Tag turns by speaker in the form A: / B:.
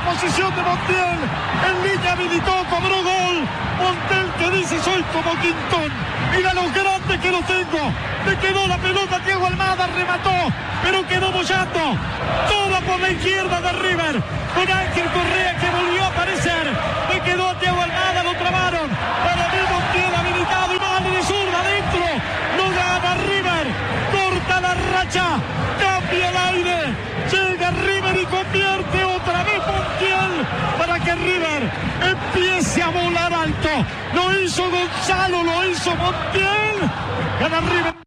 A: posición de Montiel. El Liga habilitó, cobró gol. Montiel que dice: soy como Quintón. Mira lo grande que lo tengo. Le quedó la pelota, Thiago Almada remató, pero quedó bollando. Toda por la izquierda de River. Con Ángel Correa que volvió a aparecer. Le quedó a Thiago Almada, lo trabaron. Para mí Montiel habilitado y mano de zurda adentro. Lo gana River. Corta la racha. Cambia el aire. Llega River y convierte otra vez Montiel para que River empiece a volar alto. Lo hizo Gonzalo, lo hizo Montiel. Gana River.